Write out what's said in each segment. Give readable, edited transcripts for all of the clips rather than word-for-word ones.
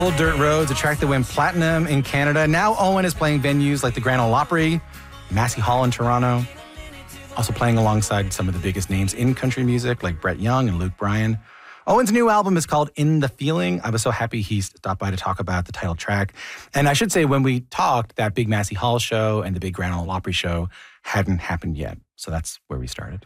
Old Dirt Roads, a track that went platinum in Canada. Now Owen is playing venues like the Grand Ole Opry, Massey Hall in Toronto. Also playing alongside some of the biggest names in country music like Brett Young and Luke Bryan. Owen's new album is called In the Feeling. I was so happy he stopped by to talk about the title track. And I should say, when we talked, that big Massey Hall show and the big Grand Ole Opry show hadn't happened yet. So that's where we started.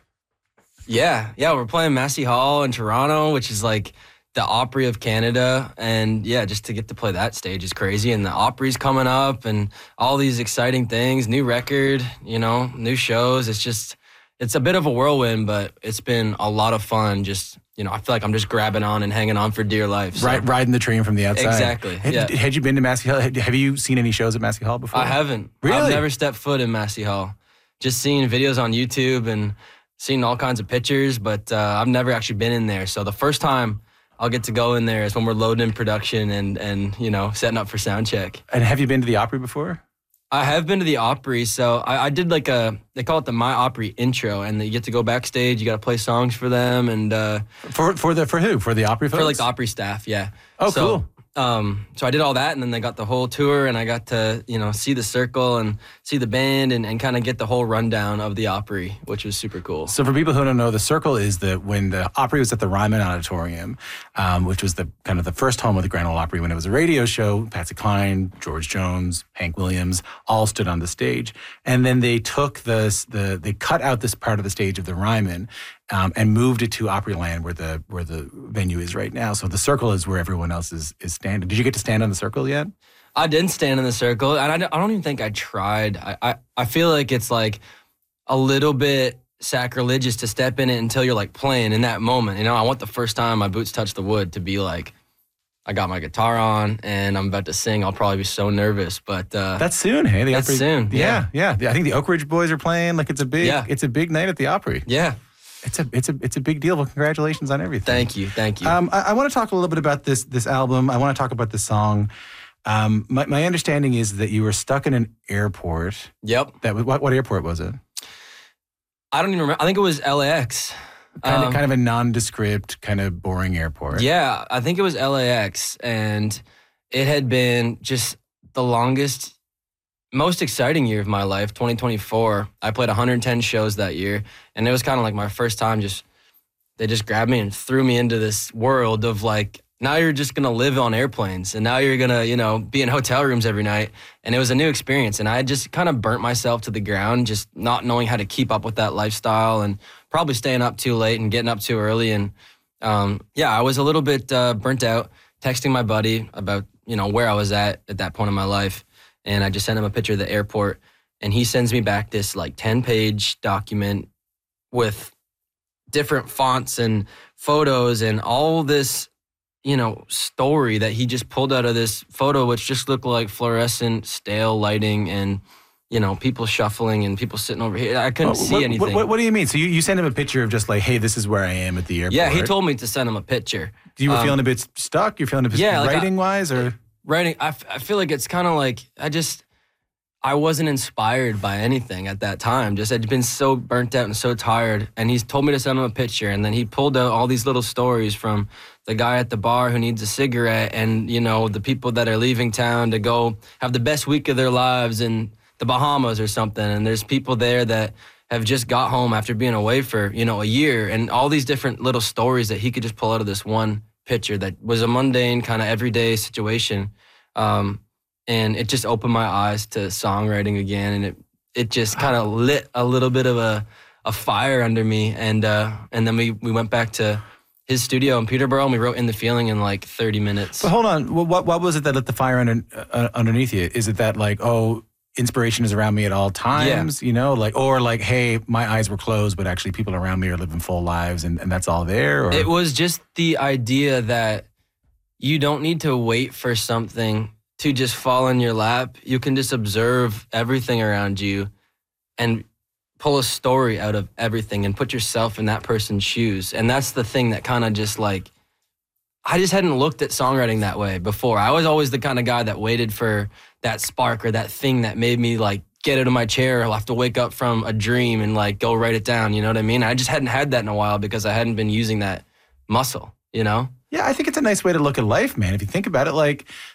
Yeah, we're playing Massey Hall in Toronto, which is like the Opry of Canada. And yeah, just to get to play that stage is crazy. And the Opry's coming up and all these exciting things, new record, new shows. It's a bit of a whirlwind, but it's been a lot of fun. Just, I feel like I'm just grabbing on and hanging on for dear life. So. Riding the train from the outside. Exactly. Had you been to Massey Hall? Have you seen any shows at Massey Hall before? I haven't. Really? I've never stepped foot in Massey Hall. Just seeing videos on YouTube and seeing all kinds of pictures, but I've never actually been in there. So the first time I'll get to go in there is when we're loading in production and setting up for sound check. And have you been to the Opry before? I have been to the Opry, so I did they call it the My Opry intro, and you get to go backstage, you got to play songs for them, and for who? For the Opry folks? For like the Opry staff, yeah. Oh, cool. So I did all that, and then they got the whole tour, and I got to, see the circle and see the band and kind of get the whole rundown of the Opry, which was super cool. So for people who don't know, the circle is when the Opry was at the Ryman Auditorium, which was the kind of the first home of the Grand Ole Opry when it was a radio show. Patsy Cline, George Jones, Hank Williams all stood on the stage. And then they took they cut out this part of the stage of the Ryman and moved it to Opryland where the venue is right now. So the circle is where everyone else is standing. Did you get to stand on the circle yet? I didn't stand in the circle, and I don't even think I tried. I feel like it's like a little bit sacrilegious to step in it until you're like playing in that moment. I want the first time my boots touch the wood to be like, I got my guitar on and I'm about to sing. I'll probably be so nervous, but that's soon. Hey, that's soon. Yeah. I think the Oak Ridge Boys are playing. Like it's a big night at the Opry. Yeah. It's a big deal. Well, congratulations on everything. Thank you. I want to talk a little bit about this album. I want to talk about this song. My understanding is that you were stuck in an airport. Yep. What airport was it? I don't even remember. I think it was LAX. Kind of a nondescript, kind of boring airport. Yeah, I think it was LAX, and it had been just the longest, most exciting year of my life, 2024. I played 110 shows that year, and it was kind of like my first time they just grabbed me and threw me into this world of like, now you're just going to live on airplanes, and now you're going to, be in hotel rooms every night. And it was a new experience, and I just kind of burnt myself to the ground, just not knowing how to keep up with that lifestyle and probably staying up too late and getting up too early. And I was a little bit burnt out, texting my buddy about, where I was at that point in my life. And I just sent him a picture of the airport, and he sends me back this like 10-page document with different fonts and photos and all this, story that he just pulled out of this photo, which just looked like fluorescent, stale lighting and, people shuffling and people sitting over here. I couldn't see anything. What do you mean? So you sent him a picture of just like, hey, this is where I am at the airport. Yeah, he told me to send him a picture. You were feeling a bit stuck? You're feeling a bit writing-wise? Or writing, I feel like it's kind of like, I wasn't inspired by anything at that time. Just I'd been so burnt out and so tired. And he's told me to send him a picture. And then he pulled out all these little stories from the guy at the bar who needs a cigarette and, the people that are leaving town to go have the best week of their lives in the Bahamas or something. And there's people there that have just got home after being away for, a year. And all these different little stories that he could just pull out of this one picture that was a mundane kind of everyday situation. And it just opened my eyes to songwriting again, and it just kind of lit a little bit of a fire under me. And then we went back to his studio in Peterborough, and we wrote In the Feeling in like 30 minutes. But hold on, what was it that lit the fire underneath you? Is it that like, inspiration is around me at all times, or like, hey, my eyes were closed, but actually people around me are living full lives, and that's all there? Or? It was just the idea that you don't need to wait for something to just fall in your lap. You can just observe everything around you and pull a story out of everything and put yourself in that person's shoes. And that's the thing that kind of just like, I just hadn't looked at songwriting that way before. I was always the kind of guy that waited for that spark or that thing that made me like get out of my chair. I'll have to wake up from a dream and like go write it down. You know what I mean? I just hadn't had that in a while because I hadn't been using that muscle, Yeah, I think it's a nice way to look at life, man. If you think about it, like